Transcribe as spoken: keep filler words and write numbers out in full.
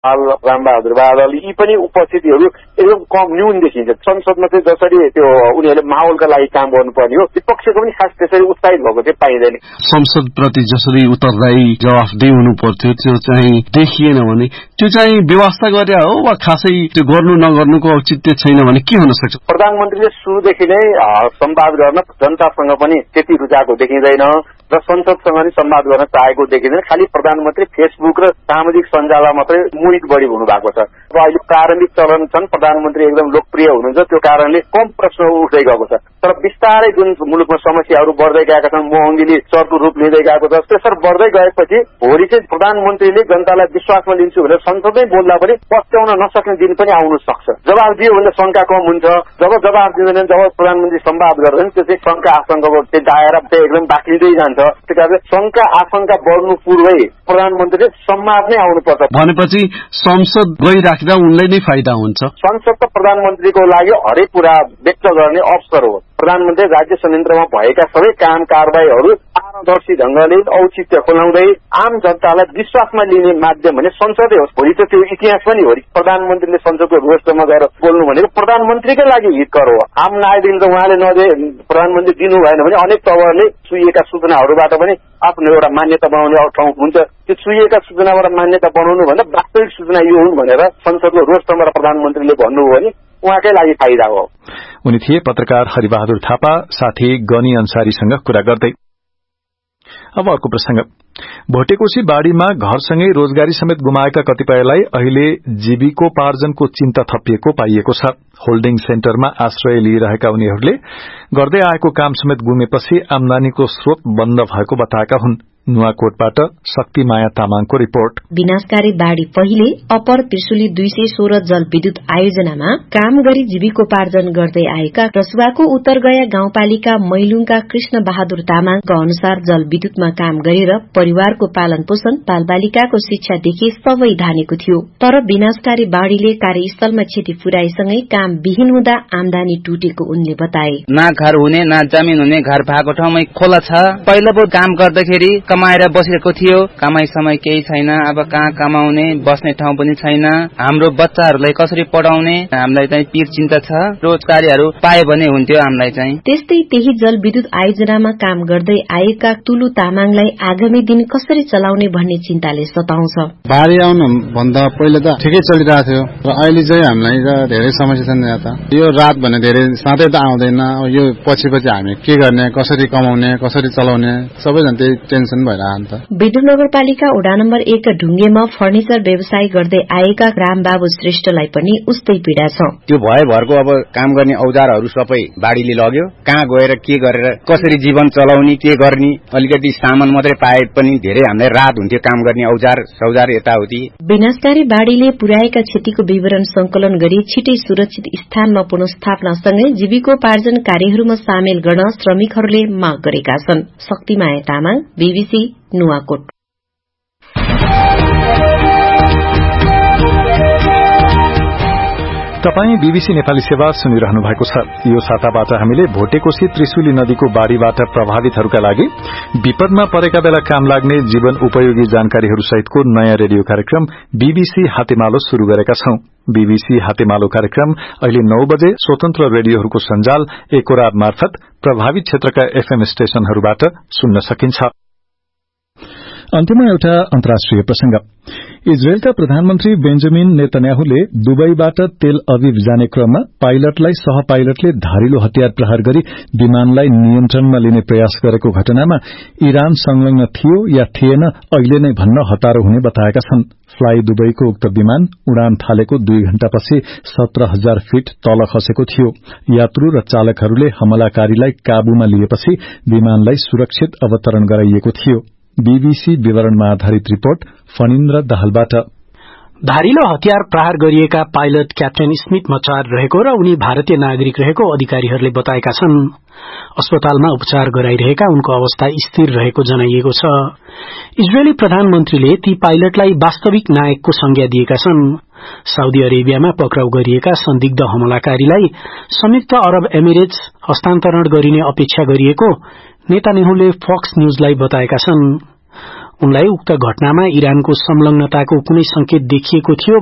रामबहादुर बादल यी पनि उपस्थितिहरू एकदम कम न्यून देखिन्छ। संसदमा चाहिँ जसरी त्यो उनीहरूले माहौलका लागि काम गर्नुपर्ने हो विपक्षको पनि खास त्यसरी उत्साहित भएको चाहिँ पाइँदैन। संसदप्रति जसरी उत्तरदायी जवाफदेही हुनु पर्थ्यो त्यो चाहिँ देखिएन भने त्यो चाहिँ व्यवस्था गरे हो वा खासै त्यो गर्नु नगर्नुको औचित्य छैन भने के हुन सक्छ? प्रधानमन्त्रीले सुरुदेखि नै संवाद गर्न जनतासँग पनि त्यति रुचाएको देखिँदैन र संसदसँग पनि संवाद गर्न चाहेको देखिँदैन। खालि प्रधानमन्त्री फेसबुक र सामाजिक सञ्जालमा मात्रै मोहित बढी हुनु भएको छ। अब अहिले प्रारम्भिक चलन छन्, प्रधानमन्त्री एकदम लोकप्रिय हुनुहुन्छ, त्यो कारणले कम प्रश्न उठ्दै गएको छ। तर बिस्तारै जुन मुलुकमा समस्याहरू बढ्दै गएका छन्, महँगीले चर्को रूप लिँदै गएको छ, त्यसरी बढ्दै गएपछि भोलि चाहिँ प्रधानमन्त्रीले जनतालाई विश्वासमा लिन्छु भनेर संसदमै बोल्दा पनि पत्याउन नसक्ने दिन पनि आउन सक्छ। जवाब दियो भने शंका कम हुन्छ। जब जवाब दिँदैन, जब प्रधानमन्त्री संवाद गर्दैन त्यो चाहिँ शंका आशंकाको चाहिँ दायरा चाहिँ एकदम बाक्लिँदै जान्छ। त्यस कारण शंका आशंका बढ्नु पूर्वै प्रधानमन्त्रीले संवाद नै आउनुपर्छ। भनेपछि संसद गइराख्दा उनलाई नै फाइदा हुन्छ। संसद त प्रधानमन्त्रीको लागि हरेक कुरा व्यक्त गर्ने अवसर हो। प्रधानमन्त्री राज्य संयन्त्रमा भएका सबै काम कारबाहीहरू पारदर्शी ढंगले औचित्य खोलाउँदै आम जनतालाई विश्वासमा लिने माध्यम भने संसदै हो। भोलि त त्यो इतिहास पनि हो। प्रधानमन्त्रीले संसदको रोस्टरमा गएर बोल्नु भनेको प्रधानमन्त्रीकै लागि हितकर हो। आम नागरिकले त उहाँले नदिए प्रधानमन्त्री दिनु भएन भने अनेक तवरले सुइएका सूचनाहरूबाट पनि आफ्नो एउटा मान्यता बनाउने ठाउँ हुन्छ। त्यो सुइएका सूचनाबाट मान्यता बनाउनु भन्दा वास्तविक सूचना यो हुन् भनेर संसदको रोस्टरमा प्रधानमन्त्रीले भन्नुभयो भने उहाँकै लागि फाइदा हो। उनी थिए पत्रकार हरिबहादुर थापा, साथी गनी अन्सारीसँग कुरा गर्दै। अब अर्को प्रसंग। भोटेकोशी बाढ़ीमा घरसँगै रोजगारी समेत गुमाएका कतिपयलाई अहिले जीविकोपार्जनको चिन्ता थपिएको पाइएको छ। होल्डिङ सेन्टरमा आश्रय लिइरहेका उनीहरूले गर्दै आएको काम समेत गुमेपछि आमदानीको स्रोत बन्द भएको बताएका हुन्। नुवाकोटबाट शक्तिमाया तामाङको रिपोर्ट। विनाशकारी बाढ़ी पहिले अपर त्रिशुली दुई सय सोह्र जलविद्युत आयोजनामा काम गरी जीविकोपार्जन गर्दै आएका रसुवाको उत्तरगया गाउँपालिका मैलुङका कृष्ण बहादुर तामाङका अनुसार जलविद्युतमा काम गरेर परिवारको पालन पोषण बालबालिकाको शिक्षादेखि सबै धानेको थियो। तर विनाशकारी बाढ़ीले कार्यस्थलमा क्षति पुर्याएसँगै काम विहीन हुँदा आमदानी टुटेको उनले बताए। न घर हुने न जमिन हुने, घर भएको ठाउँमै खोला छ। पहिला पो काम गर्दाखेरि कमाएर बसेको थियो, कमाई समय केही छैन। अब कहाँ कमाउने, बस्ने ठाउँ पनि छैन। हाम्रो बच्चाहरूलाई कसरी पढाउने हामीलाई चाहिँ पीर चिन्ता छ। रोजगारीहरू पाए भने हुन्थ्यो हामीलाई चाहिँ। त्यस्तै त्यही जलविद्युत आयोजनामा काम गर्दै आएका तुलु तामाङलाई आगामी दिन कसरी चलाउने भन्ने चिन्ताले सताउँछ। बाढी आउनु भन्दा पहिले त ठिकै चलिरहेको थियो र अहिले चाहिँ हामीलाई धेरै समस्या छन्। यहाँ यो रात भने धेरै साँधै त आउँदैन। यो पछि पछि हामी के गर्ने, कसरी कमाउने, कसरी चलाउने, सबैजना त्यही टेन्सन भइरहन्छ। विदुर नगरपालिका वडा नम्बर एक ढुङ्गेमा फर्निचर व्यवसाय गर्दै आएका रामबाबु श्रेष्ठलाई पनि उस्तै पीड़ा छ। त्यो भए भरको अब काम गर्ने औजारहरू सबै बाढीले लग्यो। कहाँ गएर के गरेर कसरी जीवन चलाउने, के गर्ने, अलिकति सामान मात्रै पाए पनि धेरै हामीलाई राहत हुन्थ्यो। काम गर्ने औजार सौजार यताउति। विनाशकारी बाढीले पुर्याएका क्षतिको विवरण संकलन गरी छिटै सुरक्षित स्थानमा पुनर्स्थापनासँगै जीविकोपार्जन कार्यहरूमा सामेल गर्न श्रमिकहरूले माग गरेका छन्। शक्तिमाया तामाङ, बीबीसी नुवाकोट। तपाई बीबीसी नेपाली सेवा सुनिरहनु भएको छ। यो साताबाट हामीले भोटेकोशी त्रिशुली नदीको बाढ़ीबाट प्रभावितहरूका लागि विपदमा परेका बेला काम लाग्ने जीवन उपयोगी जानकारीहरू सहितको नयाँ रेडियो कार्यक्रम बीबीसी हातेमालो शुरू गरेका छौं। बीबीसी हातेमालो कार्यक्रम अहिले नौ बजे स्वतन्त्र रेडियोहरूको सञ्जाल एकोराब मार्फत प्रभावित क्षेत्रका एफएम स्टेशनहरूबाट सुन्न सकिन्छ। अन्त्यमा एउटा अन्तर्राष्ट्रिय प्रसंग। इजरायलका प्रधानमन्त्री बेन्जामिन नेतन्याहुले दुबईबाट तेल अभिभ जाने क्रममा पाइलटलाई सह पाइलटले धारिलो हतियार प्रहार गरी विमानलाई नियन्त्रणमा लिने प्रयास गरेको घटनामा इरान संलग्न थियो या थिएन अहिले नै भन्न हतारो हुने बताएका छन्। फ्लाई दुबईको उक्त विमान उडान थालेको दुई घण्टापछि सत्र हजार फीट तल खसेको थियो। यात्रु र चालकहरूले हमलाकारीलाई काबूमा लिएपछि विमानलाई सुरक्षित अवतरण गराइएको थियो। बीबीसी विवरणमा आधारित रिपोर्ट फणिन्द्र दाहालबाट। धारिलो हतियार प्रहार गरिएका पाइलट क्याप्टेन स्मिथ मचार रहेको र उनी भारतीय नागरिक रहेको अधिकारीहरूले बताएका छन्। अस्पतालमा उपचार गराइरहेका उनको अवस्था स्थिर रहेको जनाइएको छ। इजरायली प्रधानमन्त्रीले ती पाइलटलाई वास्तविक नायकको संज्ञा दिएका छन्। साउदी अरेबियामा पक्राउ गरिएका संदिग्ध हमलाकारीलाई संयुक्त अरब एमिरेट्स हस्तान्तरण गरिने अपेक्षा गरिएको नेतान्याहुले फक्स न्यूजलाई बताएका छन्। उनलाई उक्त घटनामा इरानको संलग्नताको कुनै संकेत देखिएको थियो